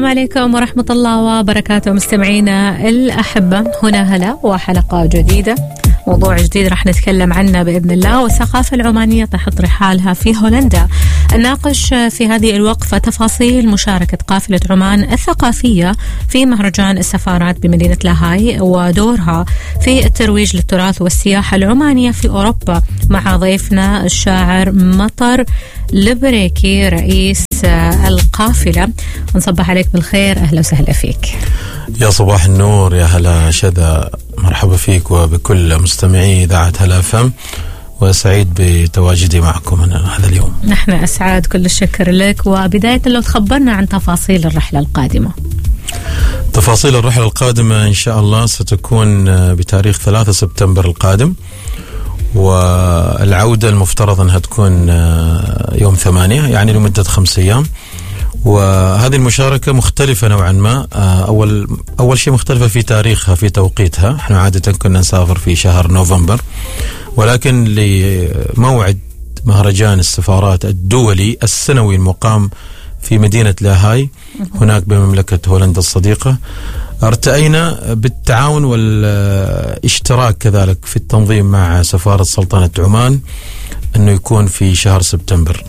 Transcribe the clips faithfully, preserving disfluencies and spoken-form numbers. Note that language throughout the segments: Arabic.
السلام عليكم ورحمة الله وبركاته مستمعينا الأحبة، هنا هلا وحلقة جديدة، موضوع جديد راح نتكلم عنه بإذن الله، والثقافة العمانية تحط رحالها في هولندا. نناقش في هذه الوقفة تفاصيل مشاركة قافلة عمان الثقافية في مهرجان السفارات بمدينة لاهاي ودورها في الترويج للتراث والسياحة العمانية في أوروبا، مع ضيفنا الشاعر مطر البريكي رئيس القافلة. نصبح عليك بالخير، أهلا وسهلا فيك. يا صباح النور، يا هلا شذا، مرحبا فيك وبكل مستمعي إذاعة هلا فم، وسعيد بتواجدي معكم هذا اليوم. نحن أسعد، كل الشكر لك. وبداية لو تخبرنا عن تفاصيل الرحلة القادمة. تفاصيل الرحلة القادمة إن شاء الله ستكون بتاريخ ثلاثة سبتمبر القادم، والعودة المفترض أنها تكون يوم ثمانية، يعني لمدة خمس أيام. وهذه المشاركة مختلفة نوعا ما. أول أول شيء مختلفة في تاريخها، في توقيتها. احنا عادة كنا نسافر في شهر نوفمبر، ولكن لموعد مهرجان السفارات الدولي السنوي المقام في مدينة لاهاي هناك بمملكة هولندا الصديقة، ارتأينا بالتعاون والاشتراك كذلك في التنظيم مع سفارة سلطنة عمان أنه يكون في شهر سبتمبر.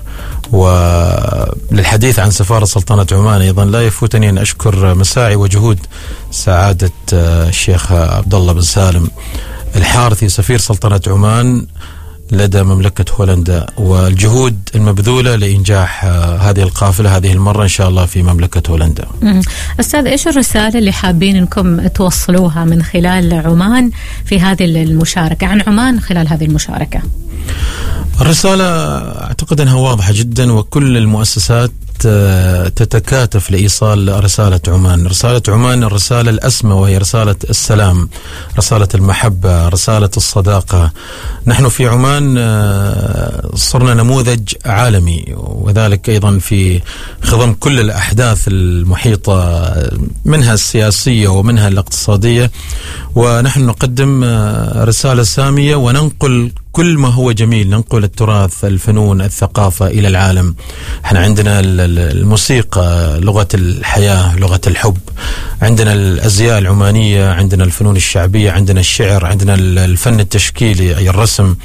وللحديث عن سفارة سلطنة عمان أيضا لا يفوتني أن أشكر مساعي وجهود سعادة الشيخ عبد الله بن سالم الحارثي سفير سلطنة عمان لدى مملكة هولندا، والجهود المبذولة لإنجاح هذه القافلة هذه المرة إن شاء الله في مملكة هولندا. أستاذ، إيش الرسالة اللي حابين أنكم توصلوها من خلال عمان في هذه المشاركة، عن عمان خلال هذه المشاركة؟ الرسالة أعتقد أنها واضحة جدا، وكل المؤسسات تتكاتف لإيصال رسالة عمان. رسالة عمان الرسالة الأسمى، وهي رسالة السلام، رسالة المحبة، رسالة الصداقة. نحن في عمان صرنا نموذج عالمي، وذلك أيضا في خضم كل الأحداث المحيطة منها السياسية ومنها الاقتصادية، ونحن نقدم رسالة سامية وننقل كل ما هو جميل، ننقل التراث، الفنون، الثقافة إلى العالم. احنا عندنا الموسيقى لغة الحياة، لغة الحب، عندنا الأزياء العمانية، عندنا الفنون الشعبية، عندنا الشعر، عندنا الفن التشكيلي أي الرسم.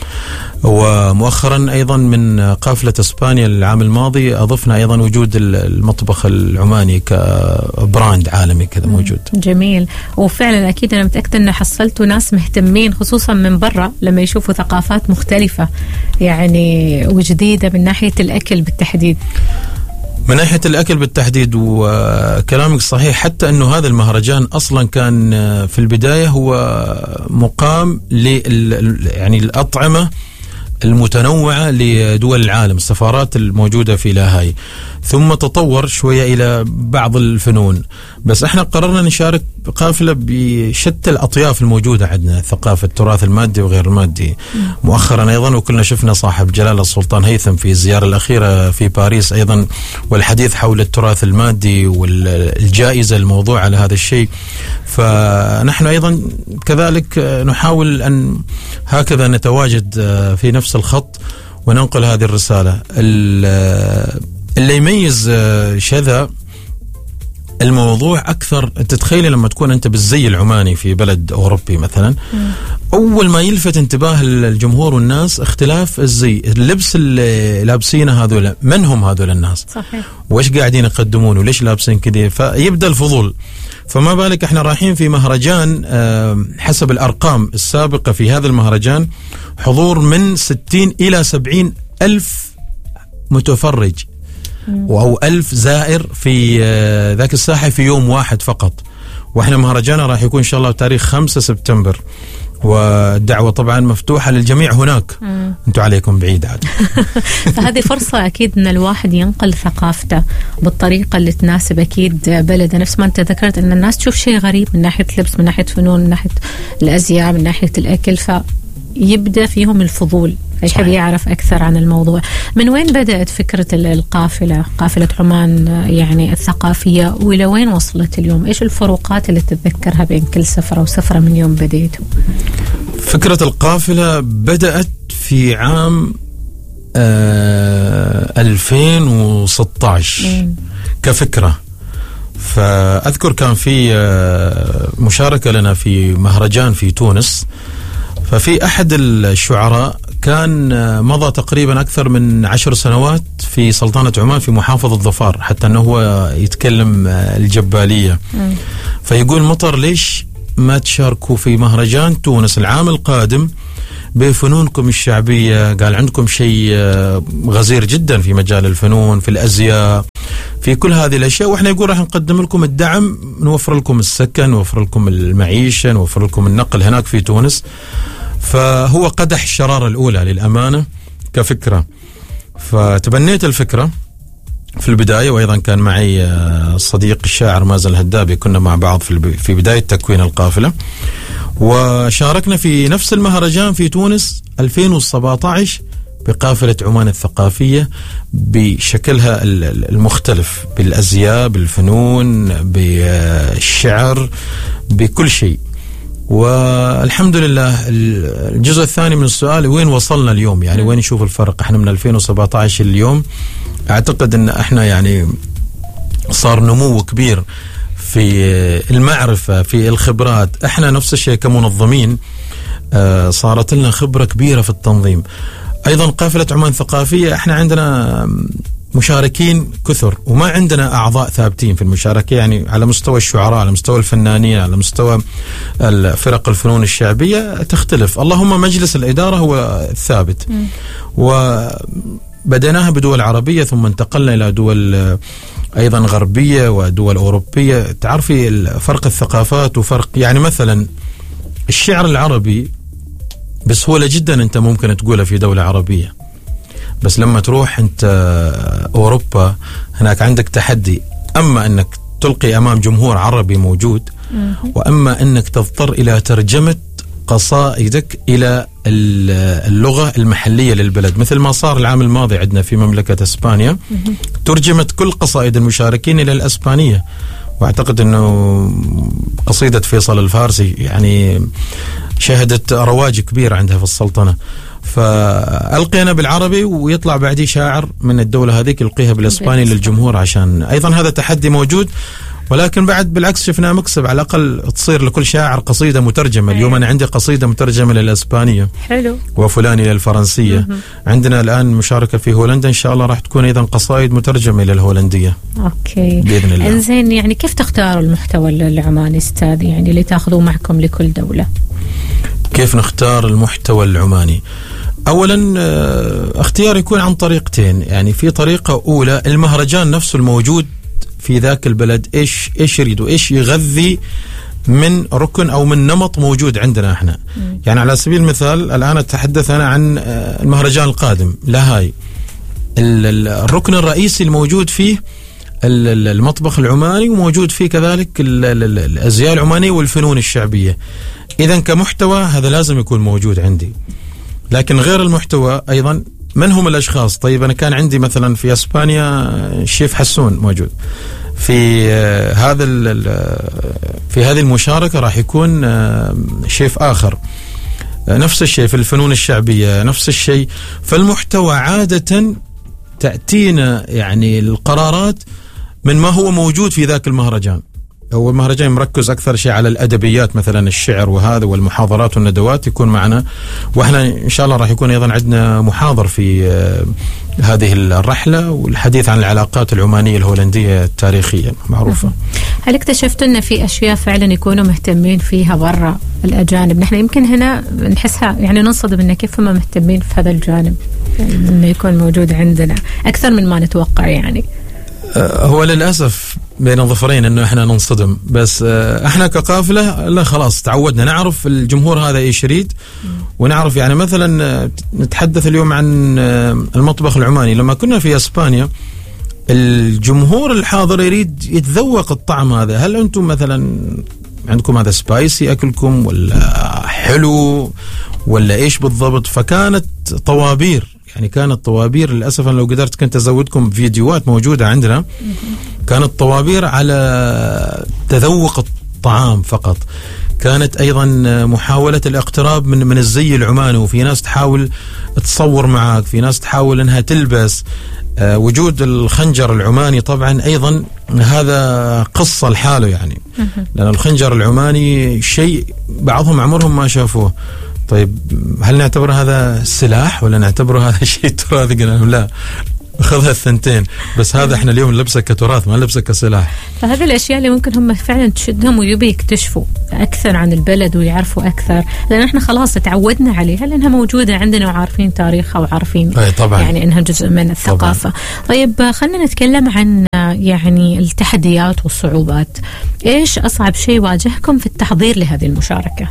ومؤخرا أيضا من قافلة إسبانيا العام الماضي أضفنا أيضا وجود المطبخ العماني كبراند عالمي كذا موجود. جميل. وفعلا أكيد أنا متأكدة أن حصلتوا ناس مهتمين خصوصا من برا لما يشوفوا ثقافات مختلفة يعني وجديدة من ناحية الأكل بالتحديد. من ناحية الأكل بالتحديد، وكلامك صحيح، حتى أنه هذا المهرجان أصلا كان في البداية هو مقام لل يعني الأطعمة المتنوعة لدول العالم، السفارات الموجودة في لاهاي، ثم تطور شوية إلى بعض الفنون. بس احنا قررنا نشارك قافلة بشتى الأطياف الموجودة عندنا، ثقافة التراث المادي وغير المادي. مؤخرا أيضا وكلنا شفنا صاحب جلالة السلطان هيثم في الزيارة الأخيرة في باريس أيضا، والحديث حول التراث المادي والجائزة الموضوع على هذا الشيء. فنحن أيضا كذلك نحاول أن هكذا نتواجد في نفس الخط وننقل هذه الرسالة. اللي يميز شذا الموضوع أكثر، تتخيلي لما تكون أنت بالزي العماني في بلد أوروبي مثلا، م. أول ما يلفت انتباه الجمهور والناس اختلاف الزي، اللبس اللي لابسينه هذول، من هم هذول الناس؟ صحيح. وإيش قاعدين يقدمون وليش لابسين كذا؟ فيبدأ الفضول. فما بالك احنا رايحين في مهرجان حسب الأرقام السابقة في هذا المهرجان حضور من ستين إلى سبعين ألف متفرج أو ألف زائر في ذاك الساحة في يوم واحد فقط. وإحنا مهرجانا راح يكون إن شاء الله تاريخ خمسة سبتمبر، والدعوة طبعا مفتوحة للجميع هناك. مم. أنتوا عليكم بعيد عاد. فهذه فرصة أكيد أن الواحد ينقل ثقافته بالطريقة اللي تناسب أكيد بلده، نفس ما أنت ذكرت أن الناس تشوف شيء غريب من ناحية لبس، من ناحية فنون، من ناحية الأزياء، من ناحية الأكل، فيبدأ فيهم الفضول، فيحب يعرف أكثر عن الموضوع. من وين بدأت فكرة القافلة، قافلة عمان يعني الثقافية، وإلى وين وصلت اليوم؟ إيش الفروقات اللي تتذكرها بين كل سفرة وسفرة من يوم بديتوا؟ فكرة القافلة بدأت في عام آه ألفين وستة عشر مم. كفكرة، فأذكر كان في مشاركة لنا في مهرجان في تونس، ففي أحد الشعراء كان مضى تقريبا أكثر من عشر سنوات في سلطنة عمان في محافظة ظفار، حتى أنه هو يتكلم الجبالية. فيقول مطر ليش ما تشاركوا في مهرجان تونس العام القادم بفنونكم الشعبية؟ قال عندكم شيء غزير جدا في مجال الفنون، في الأزياء، في كل هذه الأشياء، وإحنا يقول راح نقدم لكم الدعم، نوفر لكم السكن، نوفر لكم المعيشة، نوفر لكم النقل هناك في تونس. فهو قدح الشرارة الأولى للأمانة كفكرة، فتبنيت الفكرة في البداية، وأيضا كان معي الصديق الشاعر مازن الهدابي، كنا مع بعض في بداية تكوين القافلة، وشاركنا في نفس المهرجان في تونس ألفين وسبعة عشر بقافلة عمان الثقافية بشكلها المختلف، بالأزياء، بالفنون، بالشعر، بكل شيء. والحمد لله الجزء الثاني من السؤال، وين وصلنا اليوم؟ يعني وين نشوف الفرق؟ احنا من ألفين وسبعة عشر اليوم اعتقد ان احنا يعني صار نمو كبير في المعرفة، في الخبرات. احنا نفس الشيء كمنظمين صارت لنا خبرة كبيرة في التنظيم. ايضا قافلة عمان ثقافية احنا عندنا مشاركين كثر، وما عندنا أعضاء ثابتين في المشاركة، يعني على مستوى الشعراء، على مستوى الفنانين، على مستوى فرق الفنون الشعبية تختلف. اللهم مجلس الإدارة هو الثابت. وبدأناها بدول عربية، ثم انتقلنا إلى دول أيضا غربية ودول أوروبية. تعرفي فرق الثقافات وفرق، يعني مثلا الشعر العربي بسهولة جدا أنت ممكن تقوله في دولة عربية، بس لما تروح أنت أوروبا هناك عندك تحدي، أما أنك تلقي أمام جمهور عربي موجود، وأما أنك تضطر إلى ترجمة قصائدك إلى اللغة المحلية للبلد، مثل ما صار العام الماضي عندنا في مملكة إسبانيا، ترجمت كل قصائد المشاركين إلى الإسبانية. وأعتقد أنه قصيدة فيصل الفارسي يعني شهدت رواج كبير عندها في السلطنة، فألقينا بالعربي ويطلع بعدي شاعر من الدولة هذيك يلقيها بالإسباني للجمهور، عشان أيضا هذا تحدي موجود. ولكن بعد بالعكس شفنا مكسب، على الأقل تصير لكل شاعر قصيدة مترجمة. اليوم أنا عندي قصيدة مترجمة للإسبانية، حلو، وفلاني للفرنسية. م-م. عندنا الآن مشاركة في هولندا، إن شاء الله راح تكون أيضا قصائد مترجمة للهولندية. أوكي، بإذن الله. إنزين، يعني كيف تختاروا المحتوى العماني أستاذ، يعني اللي تأخذوه معكم لكل دولة؟ كيف نختار المحتوى العماني؟ أولا اختيار يكون عن طريقتين، يعني في طريقة أولى المهرجان نفسه الموجود في ذاك البلد، إيش إيش يريدوا، إيش يغذي من ركن أو من نمط موجود عندنا إحنا. م. يعني على سبيل المثال الآن أتحدث أنا عن المهرجان القادم لاهاي، الركن الرئيسي الموجود فيه المطبخ العماني، وموجود فيه كذلك الأزياء العمانية والفنون الشعبية. إذن كمحتوى هذا لازم يكون موجود عندي. لكن غير المحتوى أيضا من هم الأشخاص؟ طيب أنا كان عندي مثلا في أسبانيا الشيف حسون موجود في هذا في هذه المشاركة، راح يكون شيف آخر. نفس الشيء في الفنون الشعبية، نفس الشيء. فالمحتوى عادة تأتينا يعني القرارات من ما هو موجود في ذاك المهرجان. هو المهرجان مركز أكثر شيء على الأدبيات، مثلا الشعر وهذا، والمحاضرات والندوات يكون معنا. وإحنا إن شاء الله راح يكون أيضا عندنا محاضر في هذه الرحلة، والحديث عن العلاقات العمانية الهولندية التاريخية معروفة. هل اكتشفت أن في أشياء فعلا يكونوا مهتمين فيها برا الأجانب؟ نحن يمكن هنا نحسها يعني ننصدم إن كيف هم مهتمين في هذا الجانب، يعني إنه يكون موجود عندنا أكثر من ما نتوقع. يعني هو للأسف بين الظفرين انه احنا ننصدم، بس احنا كقافله لا خلاص تعودنا، نعرف الجمهور هذا ايش يريد، ونعرف يعني مثلا نتحدث اليوم عن المطبخ العماني. لما كنا في اسبانيا الجمهور الحاضر يريد يتذوق الطعم هذا، هل انتم مثلا عندكم هذا سبايسي اكلكم ولا حلو ولا ايش بالضبط؟ فكانت طوابير، يعني كانت طوابير. للأسف أنا لو قدرت كنت أزودكم فيديوهات موجودة عندنا، كانت طوابير على تذوق الطعام فقط. كانت أيضا محاولة الاقتراب من من الزي العماني، وفي ناس تحاول تصور معك، في ناس تحاول أنها تلبس. آه وجود الخنجر العماني طبعا أيضا هذا قصة لحاله يعني، لأن الخنجر العماني شيء بعضهم عمرهم ما شافوه. طيب هل نعتبر هذا سلاح ولا نعتبره هذا شيء تراثي؟ قلنا لهم لا، خذها الثنتين، بس هذا احنا اليوم نلبسه كتراث ما نلبسه كسلاح. فهذه الاشياء اللي ممكن هم فعلا تشدهم ويبي يكتشفوا اكثر عن البلد ويعرفوا اكثر، لان احنا خلاص تعودنا عليها لانها موجوده عندنا وعارفين تاريخها وعارفين طبعا. يعني انها جزء من الثقافه. طبعا. طيب خلينا نتكلم عن يعني التحديات والصعوبات. ايش اصعب شيء واجهكم في التحضير لهذه المشاركه؟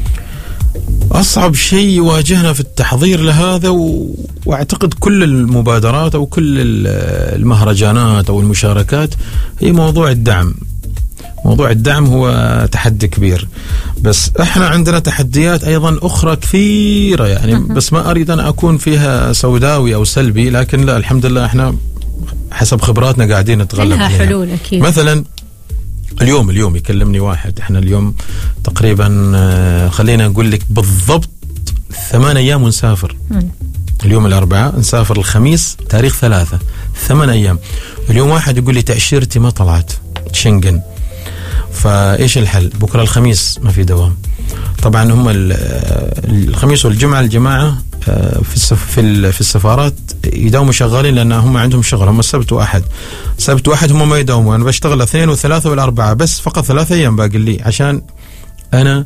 أصعب شيء يواجهنا في التحضير لهذا و... وأعتقد كل المبادرات أو كل المهرجانات أو المشاركات هي موضوع الدعم. موضوع الدعم هو تحدي كبير، بس احنا عندنا تحديات أيضا أخرى كثيرة يعني، بس ما أريد أن أكون فيها سوداوي أو سلبي، لكن لا الحمد لله احنا حسب خبراتنا قاعدين نتغلب لها عليها. حلول أكيد. مثلا اليوم اليوم يكلمني واحد، احنا اليوم تقريبا خلينا نقول لك بالضبط ثمان ايام ونسافر. م. اليوم الاربعاء نسافر الخميس تاريخ ثلاثة، ثمان ايام. اليوم واحد يقول لي تأشيرتي ما طلعت شنغن، فايش الحل؟ بكره الخميس ما في دوام. طبعا هم الخميس والجمعة الجماعة في في السفارات يداوموا شغالين لأن هم عندهم شغل، هم السبت وأحد. سبت وأحد هم ما يداوموا، أنا بشتغل اثنين وثلاثة والأربعة بس، فقط ثلاثة أيام باقي لي عشان أنا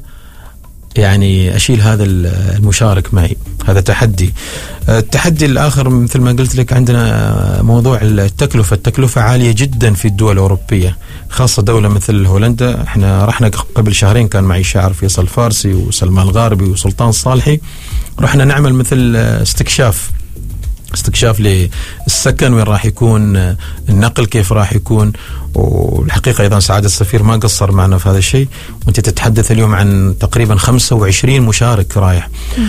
يعني أشيل هذا المشارك معي. هذا تحدي. التحدي الآخر مثل ما قلت لك عندنا موضوع التكلفة. التكلفة عالية جدا في الدول الأوروبية، خاصة دولة مثل هولندا. احنا رحنا قبل شهرين، كان معي شاعر فيصل فارسي وسلمان الغاربي وسلطان صالحي، رحنا نعمل مثل استكشاف استكشاف للسكن، وين راح يكون النقل، كيف راح يكون. والحقيقة أيضا سعادة السفير ما قصر معنا في هذا الشيء، وانت تتحدث اليوم عن تقريبا خمسة وعشرين مشارك رايح.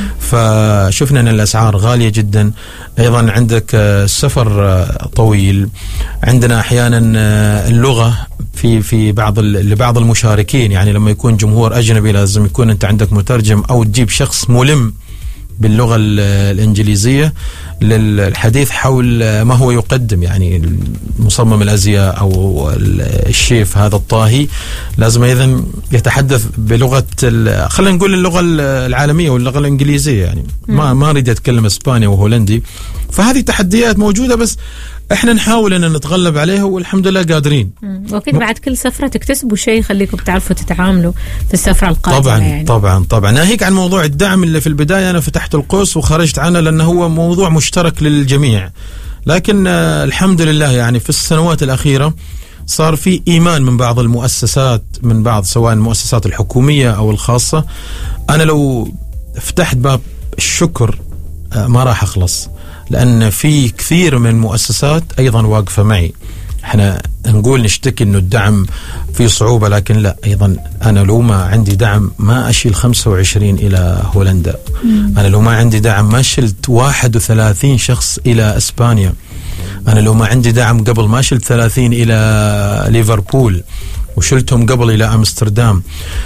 فشفنا أن الأسعار غالية جدا. أيضا عندك السفر طويل، عندنا أحيانا اللغة في في بعض لبعض المشاركين، يعني لما يكون جمهور أجنبي لازم يكون أنت عندك مترجم أو تجيب شخص ملم باللغة الإنجليزية للحديث حول ما هو يقدم. يعني مصمم الأزياء أو الشيف هذا الطاهي لازم أيضا يتحدث بلغة خلينا نقول اللغة العالمية واللغة الإنجليزية، يعني ما ما أريد أتكلم إسباني وهولندي. فهذه تحديات موجودة، بس احنا نحاول ان نتغلب عليها والحمد لله قادرين. واكيد بعد كل سفره تكتسبوا شيء يخليكم تعرفوا تتعاملوا في السفره القادمه. طبعا يعني. طبعا طبعا. ناهيك عن موضوع الدعم اللي في البدايه انا فتحت القوس وخرجت عنه لانه هو موضوع مشترك للجميع، لكن آه الحمد لله يعني في السنوات الاخيره صار في ايمان من بعض المؤسسات، من بعض سواء المؤسسات الحكوميه او الخاصه. انا لو فتحت باب الشكر آه ما راح اخلص، لأن في كثير من المؤسسات أيضا واقفة معي. احنا نقول نشتكي انه الدعم فيه صعوبة، لكن لا، أيضا أنا لو ما عندي دعم ما أشيل خمسة وعشرين إلى هولندا. مم. أنا لو ما عندي دعم ما شلت واحد وثلاثين شخص إلى إسبانيا. أنا لو ما عندي دعم قبل ما شلت ثلاثين إلى ليفربول، وشلتهم قبل إلى أمستردام.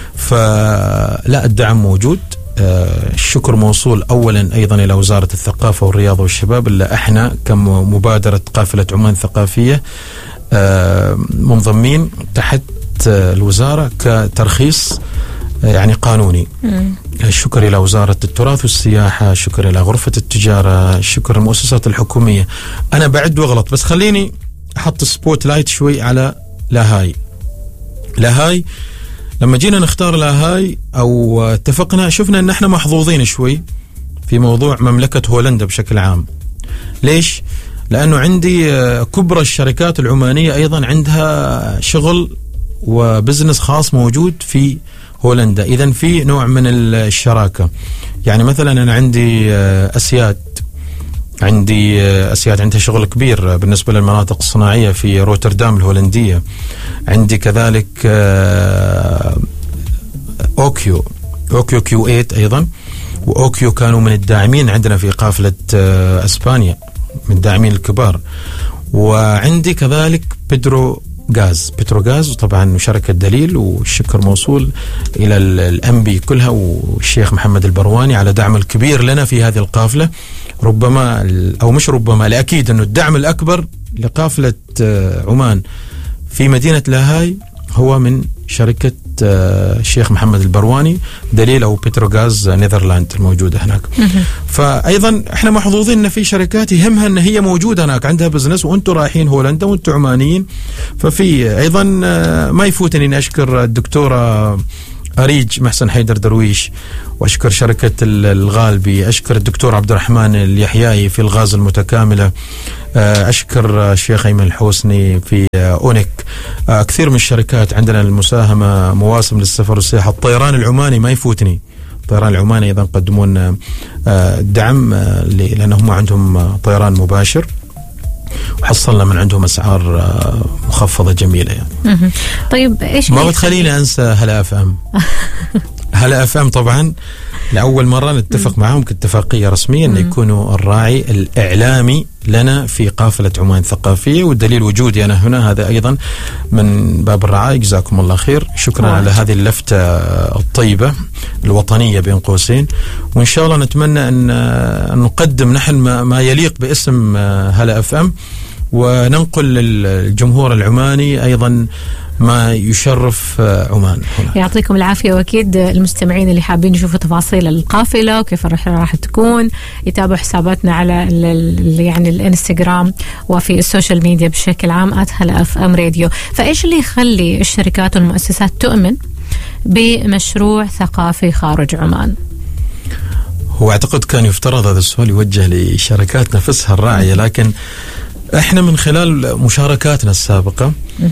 فلا، الدعم موجود. الشكر موصول أولا أيضا إلى وزارة الثقافة والرياضة والشباب، اللي احنا كمبادرة قافلة عمان الثقافية منضمين تحت الوزارة كترخيص يعني قانوني. الشكر إلى وزارة التراث والسياحة، الشكر إلى غرفة التجارة، الشكر المؤسسات الحكومية. أنا بعد وغلط، بس خليني أحط سبوت لايت شوي على لاهاي. لاهاي لما جينا نختار لاهاي أو اتفقنا، شفنا أن احنا محظوظين شوي في موضوع مملكة هولندا بشكل عام. ليش؟ لأنه عندي كبرى الشركات العمانية أيضا عندها شغل وبزنس خاص موجود في هولندا، إذن في نوع من الشراكة. يعني مثلا أنا عندي أسياد عندي أسياد عندها شغل كبير بالنسبة للمناطق الصناعية في روتردام الهولندية. عندي كذلك أوكيو أوكيو كيو ثمانية أيضا، وأوكيو كانوا من الداعمين عندنا في قافلة أسبانيا، من الداعمين الكبار. وعندي كذلك بيدرو غاز بتروغاز، وطبعا شركة دليل، والشكر موصول إلى الأنبي كلها والشيخ محمد البرواني على دعم الكبير لنا في هذه القافلة. ربما أو مش ربما لأكيد أنه الدعم الأكبر لقافلة عمان في مدينة لاهاي هو من شركة الشيخ محمد البرواني دليل أو بتروغاز نيذرلاند الموجودة هناك. فأيضا احنا محظوظين ان في شركات يهمها ان هي موجودة هناك عندها بزنس، وانتم رايحين هولندا وانتم عمانيين. ففي ايضا ما يفوتني ان اشكر الدكتورة أريج محسن حيدر درويش، وأشكر شركة الغالبي، أشكر الدكتور عبد الرحمن اليحياي في الغاز المتكاملة، أشكر الشيخ أيمن الحوسني في أونيك. كثير من الشركات عندنا المساهمة، مواسم للسفر والسياحة، الطيران العماني ما يفوتني، الطيران العماني أيضا قدمون دعم لأنهم عندهم طيران مباشر، وحصلنا من عندهم أسعار مخفضة جميلة يعني. طيب إيش ما بتخليني أنسى هلا اف ام. هلا اف ام طبعا لأول مرة نتفق معهم كاتفاقية رسمية أن يكونوا الراعي الإعلامي لنا في قافلة عمان الثقافية، والدليل وجودي أنا هنا هذا أيضا من باب الرعاية. جزاكم الله خير، شكرا على هذه اللفتة الطيبة الوطنية بين قوسين، وإن شاء الله نتمنى أن نقدم نحن ما يليق باسم هلا اف ام، وننقل للجمهور العماني أيضا ما يشرف عمان هنا. يعطيكم العافية، وأكيد المستمعين اللي حابين يشوفوا تفاصيل القافلة وكيف الرحلة راح تكون يتابعوا حساباتنا على يعني الانستغرام وفي السوشيال ميديا بشكل عام آت هلا اف ام راديو. فإيش اللي يخلي الشركات والمؤسسات تؤمن بمشروع ثقافي خارج عمان؟ هو أعتقد كان يفترض هذا السؤال يوجه لشركات نفسها الراعية، لكن احنا من خلال مشاركاتنا السابقة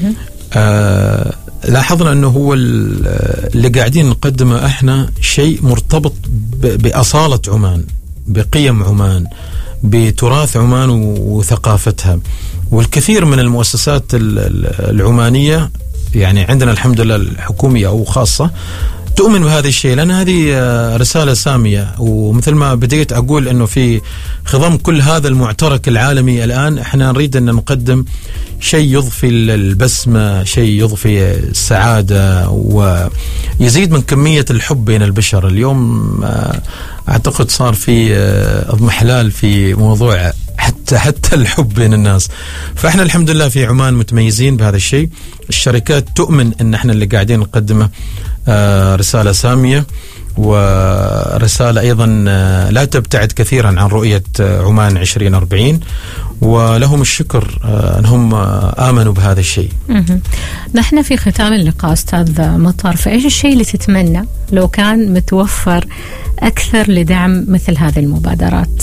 آه لاحظنا أنه هو اللي قاعدين نقدمه احنا شيء مرتبط بأصالة عمان، بقيم عمان، بتراث عمان وثقافتها. والكثير من المؤسسات العمانية يعني عندنا الحمد لله الحكومية أو خاصة تؤمن بهذا الشيء، لأن هذه رسالة سامية. ومثل ما بديت أقول أنه في خضم كل هذا المعترك العالمي الآن احنا نريد أن نقدم شيء يضفي البسمة، شيء يضفي السعادة ويزيد من كمية الحب بين البشر. اليوم أعتقد صار في اضمحلال في موضوع حتى حتى الحب بين الناس. فاحنا الحمد لله في عمان متميزين بهذا الشيء. الشركات تؤمن ان احنا اللي قاعدين نقدمه رسالة سامية، ورسالة أيضا لا تبتعد كثيرا عن رؤية عمان عشرين أربعين، ولهم الشكر أنهم آمنوا بهذا الشيء. نحن في ختام اللقاء أستاذ مطر، فإيش الشيء اللي تتمنى لو كان متوفر أكثر لدعم مثل هذه المبادرات؟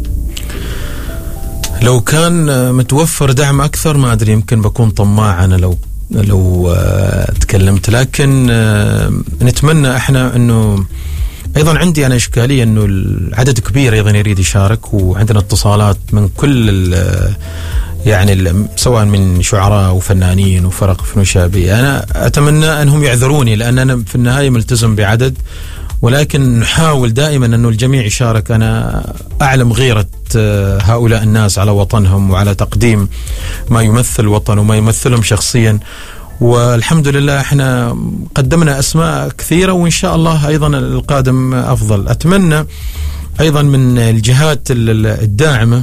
لو كان متوفر دعم أكثر ما أدري، يمكن بكون طماع أنا لو لو تكلمت، لكن نتمنى احنا انه ايضا عندي انا اشكاليه انه العدد كبير ايضا يريد يشارك، وعندنا اتصالات من كل يعني سواء من شعراء وفنانين وفرق فنون شعبيه. انا اتمنى انهم يعذروني لان انا في النهايه ملتزم بعدد، ولكن نحاول دائما أنه الجميع يشارك. أنا أعلم غيرة هؤلاء الناس على وطنهم وعلى تقديم ما يمثل وطن وما يمثلهم شخصيا، والحمد لله احنا قدمنا أسماء كثيرة، وإن شاء الله أيضا القادم أفضل. أتمنى أيضا من الجهات الداعمة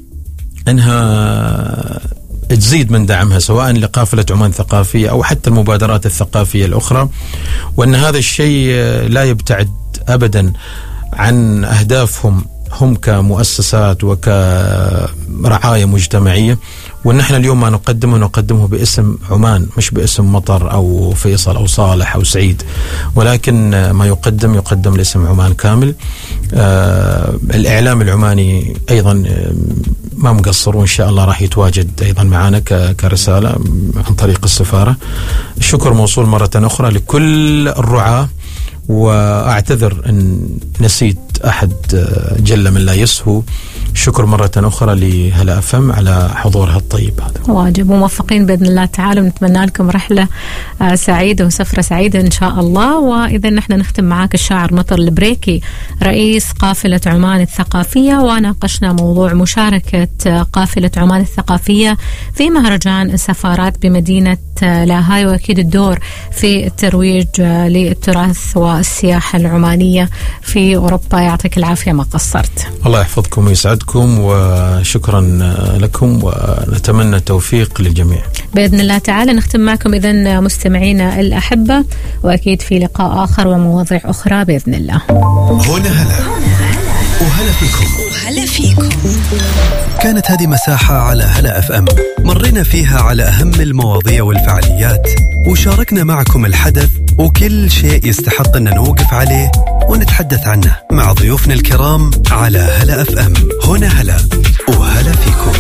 أنها تزيد من دعمها سواء لقافلة عمان الثقافية أو حتى المبادرات الثقافية الأخرى، وأن هذا الشيء لا يبتعد أبدا عن أهدافهم هم كمؤسسات وكرعاية مجتمعية. وأن احنا اليوم ما نقدمه نقدمه باسم عمان، مش باسم مطر أو فيصل أو صالح أو سعيد، ولكن ما يقدم يقدم لاسم عمان كامل. آه الإعلام العماني أيضا ما مقصر، وإن شاء الله راح يتواجد أيضا معنا كرسالة عن طريق السفارة. الشكر موصول مرة أخرى لكل الرعاة، وأعتذر أن نسيت أحد جل من لا يسهو. شكر مرة أخرى لهلا أفهم على حضورها الطيب هذا. واجب، موفقين بإذن الله تعالى، ونتمنى لكم رحلة سعيدة وسفرة سعيدة إن شاء الله. وإذا نحن نختم معاك الشاعر مطر البريكي رئيس قافلة عمان الثقافية، وناقشنا موضوع مشاركة قافلة عمان الثقافية في مهرجان السفارات بمدينة لاهاي، وأكيد الدور في الترويج للتراث والسياحة العمانية في أوروبا. يعطيك العافية، ما قصرت. الله يحفظكم ويسعدكم، وشكرا لكم، ونتمنى التوفيق للجميع بإذن الله تعالى. نختم معكم إذن مستمعينا الأحبة، وأكيد في لقاء آخر ومواضيع أخرى بإذن الله. هنا هلا وهلا فيكم وهلا فيكم. كانت هذه مساحة على هلا اف ام، مرينا فيها على أهم المواضيع والفعاليات، وشاركنا معكم الحدث وكل شيء يستحق أن نوقف عليه ونتحدث عنه مع ضيوفنا الكرام على هلا اف ام. هنا هلا وهلا فيكم.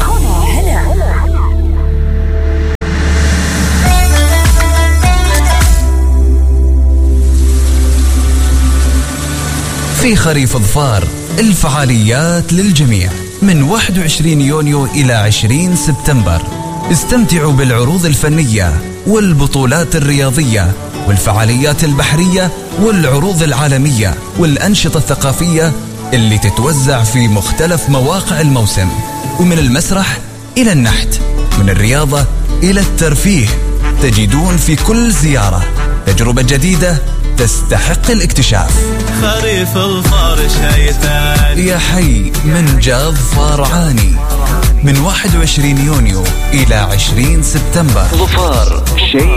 في خريف ظفار الفعاليات للجميع من واحد وعشرين يونيو إلى عشرين سبتمبر. استمتعوا بالعروض الفنية والبطولات الرياضية والفعاليات البحرية والعروض العالمية والأنشطة الثقافية اللي تتوزع في مختلف مواقع الموسم، ومن المسرح إلى النحت، من الرياضة إلى الترفيه، تجدون في كل زيارة تجربة جديدة تستحق الاكتشاف. خريف الظفار شيطان يا حي من جاذ فارعاني من واحد وعشرين يونيو إلى عشرين سبتمبر. ظفار شيء